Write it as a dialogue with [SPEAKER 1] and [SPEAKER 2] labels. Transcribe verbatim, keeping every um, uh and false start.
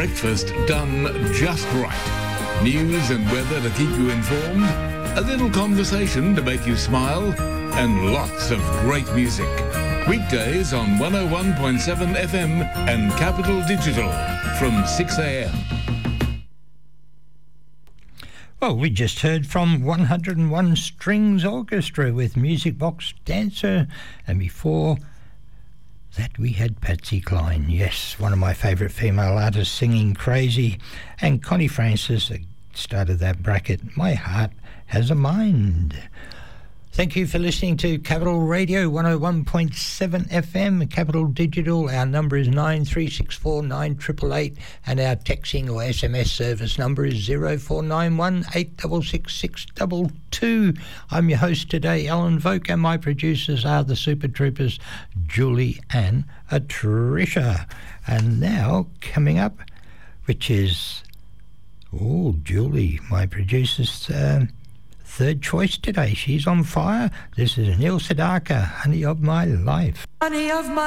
[SPEAKER 1] Breakfast done just right. News and weather to keep you informed, a little conversation to make you smile, and lots of great music. Weekdays on one oh one point seven F M and Capital Digital from six a m.
[SPEAKER 2] Well, we just heard from one oh one Strings Orchestra with Music Box Dancer, and before that we had Patsy Cline, yes, one of my favourite female artists, singing Crazy, and Connie Francis started that bracket, My Heart Has a Mind. Thank you for listening to Capital Radio one oh one point seven F M, Capital Digital. Our number is nine three six four nine eight eight eight, and our texting or S M S service number is zero four nine one eight six six six two two. I'm your host today, Alan Voke, and my producers are the Super Troopers, Julie and Tricia. And now, coming up, which is, oh, Julie, my producer's Uh, third choice today. She's on fire. This is Neil Sedaka, Honey of My Life.
[SPEAKER 3] Honey of my